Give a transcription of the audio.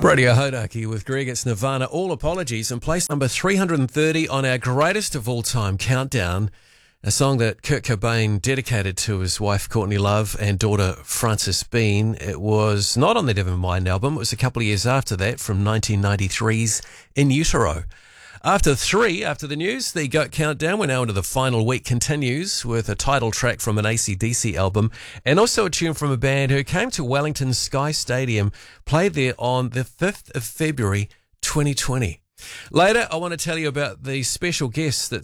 Radio Hodaki with Greg. It's Nirvana. All apologies. And place number 330 on our greatest of all time countdown. A song that Kurt Cobain dedicated to his wife Courtney Love and daughter Frances Bean. It was not on the Nevermind album. It was a couple of years after that, from 1993's In Utero. After the news, the GOAT Countdown. We're now into the final week. Continues with a title track from an AC/DC album and also a tune from a band who came to Wellington Sky Stadium, played there on the 5th of February 2020. Later, I want to tell you about the special guest that's